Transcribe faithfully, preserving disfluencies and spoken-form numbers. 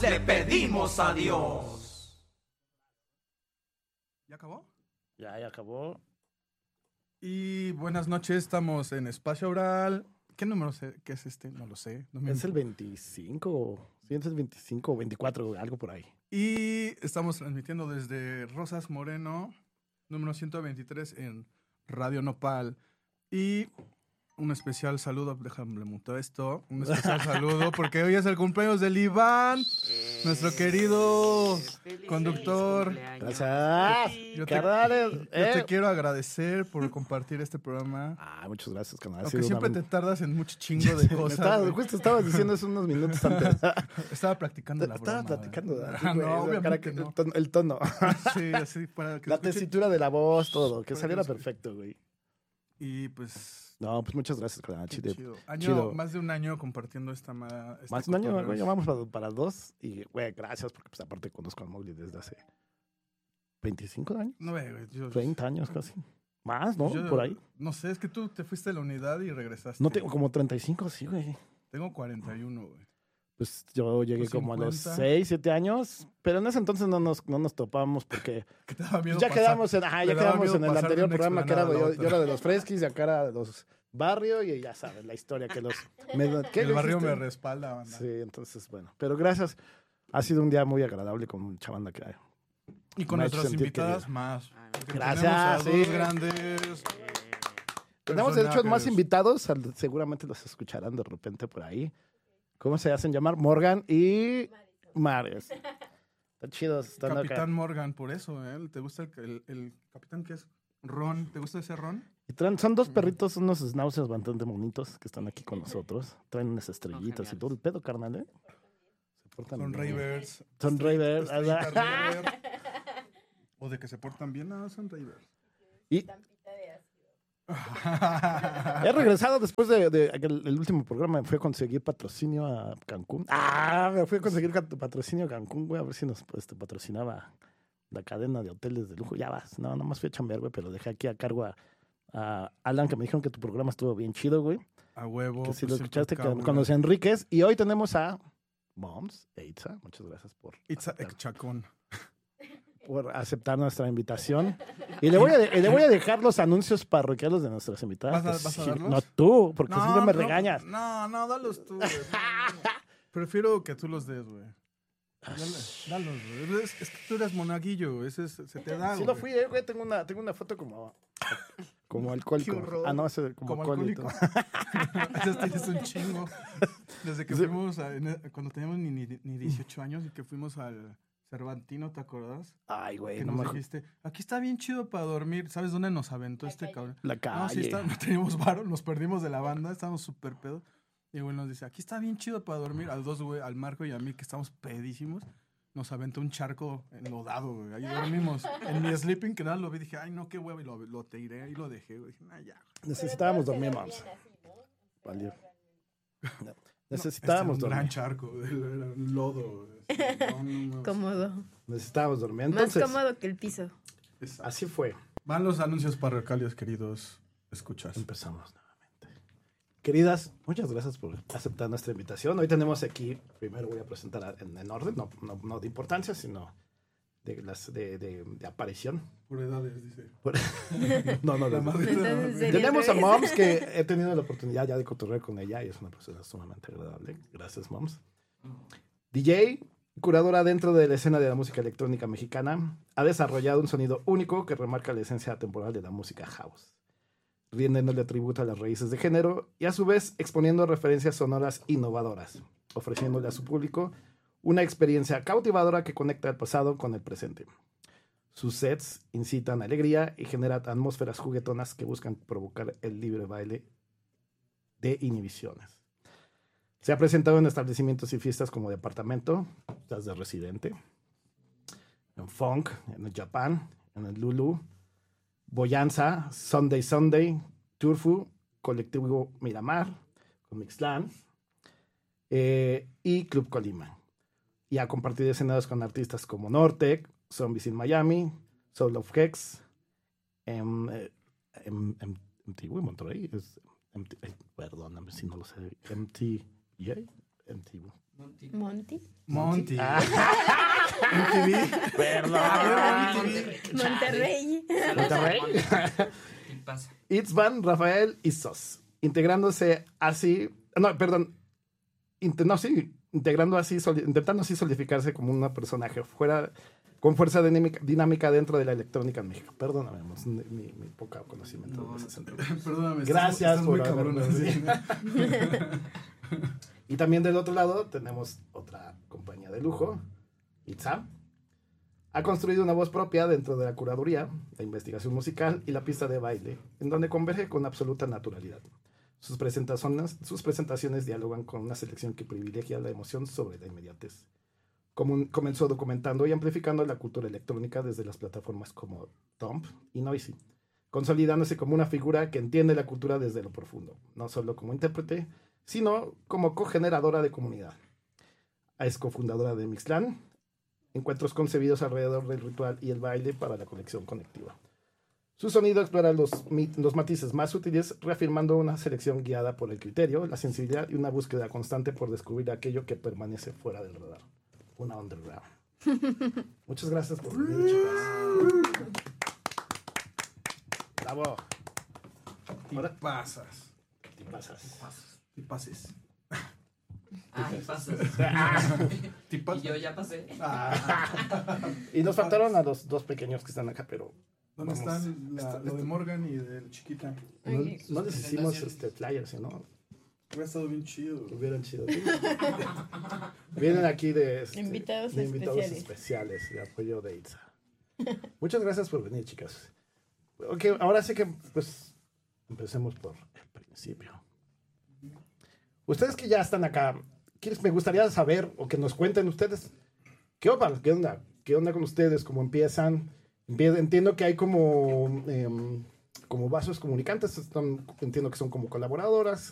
le pedimos a Dios. ¿Ya acabó? Ya, ya acabó. Y buenas noches, estamos en Espacio Oral. ¿Qué número sé? ¿Qué es este? No lo sé. No me Es el veinticinco, sí, es el veinticinco o veinticuatro, algo por ahí. Y estamos transmitiendo desde Rosas Moreno, número ciento veintitrés en Radio Nopal. Y un especial saludo, déjame mutar esto, un especial saludo porque hoy es el cumpleaños del Iván, nuestro querido conductor. Gracias. Yo te, Carnales, yo eh. te quiero agradecer por compartir este programa. Ah, muchas gracias, canal. Aunque siempre te tardas en mucho chingo de cosas. Estaba, justo estabas diciendo eso unos minutos antes. Estaba practicando la Estaba broma. platicando. Ah, Así, no, güey, obviamente el, no. tono, el tono. Sí, así para que La escuche. tesitura de la voz, todo. Que Para saliera que lo escuche. perfecto, güey. Y pues... No, pues muchas gracias, canal. qué Chido. chido. Año, chido. Más de un año compartiendo esta... ma- este Más de un año, cotorreo. güey. Ya vamos para, para dos. Y, güey, gracias, porque pues aparte conozco a Mowgli desde hace veinticinco años. No, güey, yo... treinta años casi. Más, ¿no? yo- Por ahí. No sé, es que tú te fuiste de la unidad y regresaste. No tengo como treinta y cinco, sí, güey. Tengo cuarenta y uno, güey. Pues yo llegué Pues como a los cincuenta. seis, siete años, pero en ese entonces no nos, no nos topamos porque Que te daba miedo ya pasar- quedamos en, ajá, le ya daba quedamos miedo en el pasar de anterior una programa que era, explanada a la yo, yo otra. era de los Freskis y acá era de los Barrio y ya sabes la historia que los... me- ¿qué El barrio dijiste? me respalda, banda. Sí, entonces bueno, pero gracias. Ha sido un día muy agradable con mucha banda que hay. Y con Me ha hecho nuestras sentir invitadas querido. más. Porque Gracias, tenemos a dos sí. grandes... Tenemos de hecho más personajes. invitados, al- seguramente los escucharán de repente por ahí. ¿Cómo se hacen llamar? Morgan y Mares. Están chidos. Están acá. Capitán Morgan, por eso, ¿eh? ¿Te gusta el, el, el capitán que es Ron? ¿Te gusta ese Ron? Y traen- son dos perritos, unos schnauzers bastante bonitos que están aquí con nosotros. Traen unas estrellitas y todo el pedo, carnal, ¿eh? Se portan Son bien. Ravers. Son Ravers. Estrellita Raver. O de que se portan bien, no, son Ravers. Y he regresado después de, de aquel- el último programa. Me fui a conseguir patrocinio a Cancún. Ah, me fui a conseguir ca- patrocinio a Cancún, güey. A ver si nos pues, te patrocinaba la cadena de hoteles de lujo. Ya vas. No, nomás fui a chambear, güey, pero dejé aquí a cargo a, a Alan, que me dijeron que tu programa estuvo bien chido, güey. A huevo. Que si pues, lo el escuchaste con, cabrón. con los Enríquez. Y hoy tenemos a Moms e Itza. Muchas gracias por, Itza aceptar, Ekchacón. por aceptar nuestra invitación. Y le voy, a, de- le voy a dejar los anuncios parroquiales de nuestras invitadas. ¿Vas a- que vas a sí- darlos? No tú, porque siempre me no, regañas. No, no, dalos tú, güey. Prefiero que tú los des, güey. Dale, dalos, güey. Es, es que tú eres monaguillo, ese es- se te da, Sí güey. lo fui, eh, güey. Tengo una, tengo una foto como, como alcohólico. Qué horror. Ah, no, ese como, Como alcohólico. alcohólico. Ese tienes un chingo. Desde que Sí. fuimos, a- en- cuando teníamos ni, ni, ni dieciocho años y que fuimos al Cervantino, ¿te acuerdas? Ay, güey, Que no nos me dijiste, aquí está bien chido para dormir. ¿Sabes dónde nos aventó este cabrón? La calle. No, sí, está, no teníamos varo, nos perdimos de la banda, estábamos súper pedos. Y el güey nos dice, aquí está bien chido para dormir. Al dos, güey, al Marco y a mí, que estamos pedísimos, nos aventó un charco enlodado, güey. Ahí dormimos. En mi sleeping, que nada, lo vi, dije, ay, no, qué huevo, y lo, lo tiré y lo dejé, güey. Dije, nah, ya. Necesitábamos dormir, moms. Valió. No, Necesitábamos Este era un gran dormir. charco, era un lodo. güey. No, no, no. Cómodo. Necesitábamos dormir. Más Entonces, cómodo que el piso. Exacto. así fue. Van los anuncios parroquiales, queridos escuchas. Empezamos nuevamente. Queridas, muchas gracias por aceptar nuestra invitación. Hoy tenemos aquí, primero voy a presentar a- en, en orden, no, no, no de importancia, sino de, las, de, de, de aparición. Por edades, dice. Por- no, no, La no. madre de la Entonces, madre. sería Tenemos a al revés. Moms, que he tenido la oportunidad ya de cotorrear con ella y es una persona sumamente agradable. Gracias, Moms. D J, curadora dentro de la escena de la música electrónica mexicana, ha desarrollado un sonido único que remarca la esencia temporal de la música house, rindiéndole tributo a las raíces de género y a su vez exponiendo referencias sonoras innovadoras, ofreciéndole a su público una experiencia cautivadora que conecta el pasado con el presente. Sus sets incitan alegría y generan atmósferas juguetonas que buscan provocar el libre baile de inhibiciones. Se ha presentado en establecimientos y fiestas como Departamento, estás de Residente, en Funk, en el Japan, en el Lulu, Boyanza, Sunday Sunday, Turfu, Colectivo Miramar, Comixlan eh, y Club Colima. Y ha compartido escenarios con artistas como Nortec, Zombies in Miami, Soul of Hex, em, eh, em, em, M T V Monterrey, es M T, ay, perdóname si no lo sé, M T J, M T V, Monty. Monty. Monty. Ah, M T V. perdón. Ah, M T V. Monterrey. Monterrey. ¿Qué pasa? Itzvan, Rafael y Sos. Integrándose así. No, perdón. Inte- no, sí. Integrando así, soli- intentando así solidificarse como un personaje fuera. Con fuerza dinámica, dinámica dentro de la electrónica en México. Perdóname, Mons, mi, mi, mi poca conocimiento. No, de no ese te sentido. Perdóname. Gracias estás muy por cabrón. haberme- Sí. Y también del otro lado tenemos otra compañía de lujo, Itza. Ha construido una voz propia dentro de la curaduría, la investigación musical y la pista de baile, en donde converge con absoluta naturalidad. Sus presentaciones, sus presentaciones dialogan con una selección que privilegia la emoción sobre la inmediatez. Comun- comenzó documentando y amplificando la cultura electrónica desde las plataformas como Thumb y Noisy, consolidándose como una figura que entiende la cultura desde lo profundo, no solo como intérprete, sino como cogeneradora de comunidad. Es cofundadora de Mixclan, encuentros concebidos alrededor del ritual y el baile para la conexión conectiva. Su sonido explora los, mi- los matices más sutiles, reafirmando una selección guiada por el criterio, la sensibilidad y una búsqueda constante por descubrir aquello que permanece fuera del radar. Una underground. Muchas gracias por venir, chicas. Bravo. Ahora, Y pasas. ¿qué pasas? Y pases. Ay, pasas. Y Y pasas. yo ya pasé. Y nos faltaron a los dos pequeños que están acá, pero ¿Dónde vamos. están la, lo de Morgan y de chiquita? No, Ay, no les hicimos presentaciones. este, flyers, ¿no? Hubiera estado bien chido. Hubieran chido. Vienen aquí de, este, Invitados de invitados especiales. especiales de apoyo de Itza. Muchas gracias por venir, chicas. Ok, ahora sí que, pues, empecemos por el principio. Ustedes que ya están acá, ¿quieres- me gustaría saber o que nos cuenten ustedes qué onda, qué onda, qué onda con ustedes, cómo empiezan. Empie- Entiendo que hay como, em, como vasos comunicantes, están- entiendo que son como colaboradoras.